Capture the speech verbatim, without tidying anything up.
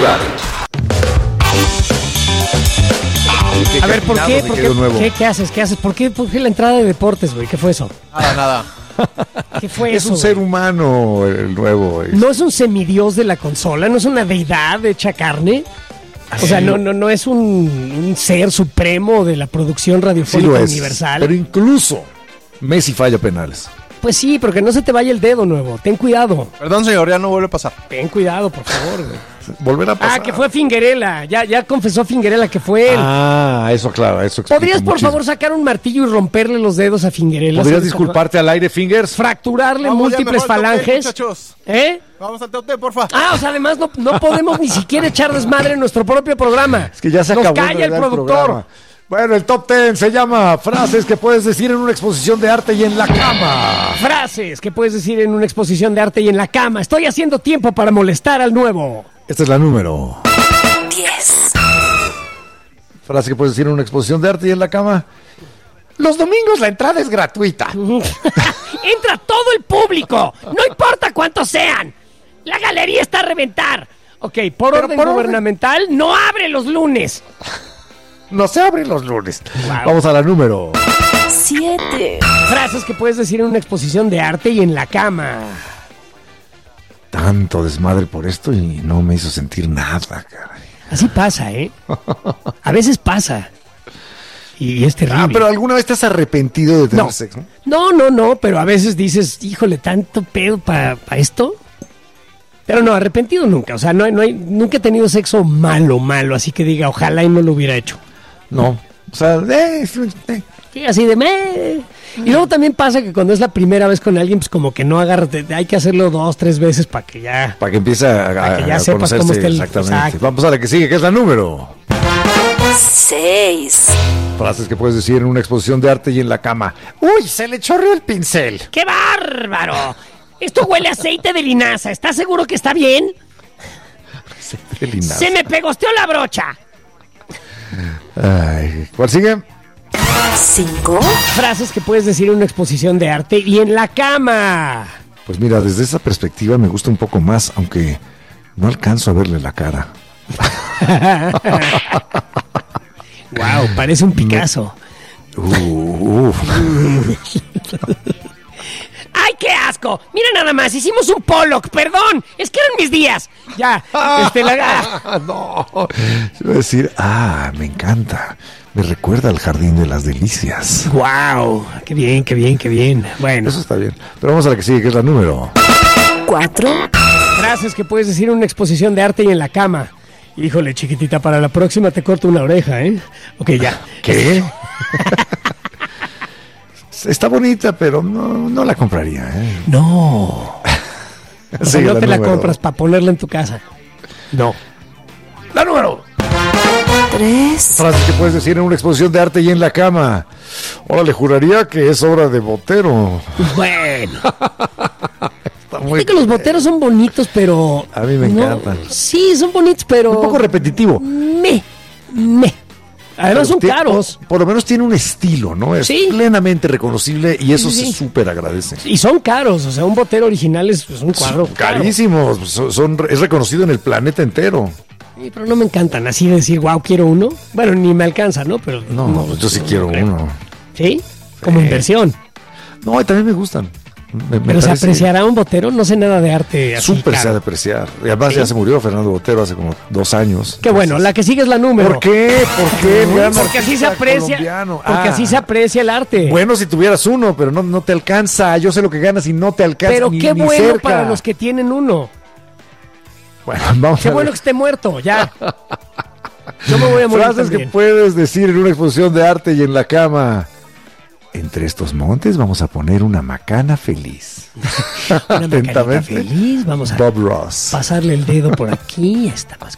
lugar. A ver, ¿por qué? ¿Por qué, ¿qué? ¿Qué haces? ¿Qué haces? ¿Por qué, ¿Por qué la entrada de deportes, güey? ¿Qué fue eso? Nada, nada. ¿Qué fue Es eso? un ser güey? humano el nuevo. Es... No es un semidios de la consola, no es una deidad hecha carne. O sea, no, no, no es un, un ser supremo de la producción Sí radiofónica lo es, universal. pero incluso Messi falla penales. Pues sí, pero que no se te vaya el dedo, nuevo. Ten cuidado. Perdón, señor, ya no vuelve a pasar. Ten cuidado, por favor, güey. Volver a pasar. Ah, que fue Finguerela. Ya, ya confesó Finguerela que fue él. Ah, eso aclara, eso explica ¿Podrías, por muchísimo. favor, sacar un martillo y romperle los dedos a Finguerela? ¿Podrías ¿Sí? disculparte al aire, Fingers? Fracturarle Vamos ya, múltiples mejor al top ten, falanges. muchachos. ¿Eh? Vamos al top ten, porfa. Ah, o sea, además no, no podemos ni siquiera echar desmadre en nuestro propio programa. Es que ya se Nos acabó. calla el ¿verdad, productor. programa? Bueno, el top ten se llama frases que puedes decir en una exposición de arte y en la cama. Frases que puedes decir en una exposición de arte y en la cama. Estoy haciendo tiempo para molestar al nuevo. Esta es la número diez. frase que puedes decir en una exposición de arte y en la cama. Los domingos la entrada es gratuita. Entra todo el público. No importa cuántos sean. La galería está a reventar. Ok, por Pero orden por orden- gubernamental, no abre los lunes. No se abren los lunes. Wow. Vamos a la número. siete. Frases que puedes decir en una exposición de arte y en la cama. Tanto desmadre por esto y no me hizo sentir nada, caray. Así pasa, ¿eh? A veces pasa. Y es terrible. Ah, pero ¿alguna vez te has arrepentido de tener No. sexo? No, no, no, pero a veces dices, híjole, tanto pedo para esto. Pero no, arrepentido nunca. O sea, no, hay- no hay, nunca he tenido sexo malo, malo, así que diga, ojalá y no lo hubiera hecho. No. O sea, eh, eh. Sí, así de me. Y luego también pasa que cuando es la primera vez con alguien, pues como que no agarra, te- hay que hacerlo dos, tres veces para que ya. Para que empiece a, Para que ya a sepas conocerse, cómo está el- exactamente. exacto. Vamos a la que sigue, que es la número. seis. Frases que puedes decir en una exposición de arte y en la cama. ¡Uy, se le chorreó el pincel! ¡Qué bárbaro! Esto huele a aceite de linaza. ¿Estás seguro que está bien? Qué linaza. Se me pegosteó la brocha. Ay, ¿cuál sigue? cinco. Frases que puedes decir en una exposición de arte y en la cama. Pues mira, desde esa perspectiva me gusta un poco más, aunque no alcanzo a verle la cara. Wow, parece un Picasso. Uh, uf. ¡Ay, qué asco! Mira nada más, hicimos un Pollock, perdón. Es que eran mis días. Ya, este, la... Ah, no. Iba a decir, ah, me encanta. Me recuerda al Jardín de las Delicias. Wow, qué bien, qué bien, qué bien. Bueno, Eso está bien. Pero vamos a la que sigue, que es la número. cuatro. frases que puedes decir en una exposición de arte y en la cama. Híjole, chiquitita, para la próxima te corto una oreja, ¿eh? Ok, ya. ¿Qué? Está bonita, pero no, no la compraría, ¿eh? No. O sea, Sí, no la te la número. compras para ponerla en tu casa. No. La número. tres. Frases que puedes decir en una exposición de arte y en la cama. Ahora le juraría que es obra de Botero. Bueno. Está muy Fíjate que los boteros son bonitos, pero... A mí me no- encantan. Sí, son bonitos, pero... un poco repetitivo. Me, me. Además son Pero tie- caros. Por, por lo menos tiene un estilo, ¿no? Es Sí. plenamente reconocible y eso Sí, sí, se sí. súper agradece. Y son caros, o sea, un botero original es, es un cuadro caro. Carísimos, son, son- es reconocido en el planeta entero. Sí, pero no me encantan así de decir, wow, quiero uno. Bueno, ni me alcanza, ¿no? Pero No, pues yo sí quiero creo. uno. ¿Sí? Como Sí. inversión. No, y también me gustan. Me- me Pero se parece- apreciará un botero, no sé nada de arte así. Súper se ha caro. de apreciar. Y además Sí. ya se murió Fernando Botero hace como dos años. Qué bueno, la que sigue es la número. ¿Por qué? ¿Por qué? Uy, Gran porque así se artista aprecia. colombiano. Porque Ah. así se aprecia el arte. Bueno, si tuvieras uno, pero no, no te alcanza. Yo sé lo que ganas y no te alcanza. pero ni, qué ni bueno cerca. para los que tienen uno. Bueno, vamos Qué a bueno ver. que esté muerto, ya. Yo me voy a morir Frases que también. puedes decir en una exposición de arte y en la cama. Entre estos montes vamos a poner una macana feliz. Una macarita Atentamente, feliz, vamos a Bob Ross. pasarle el dedo por aquí, está más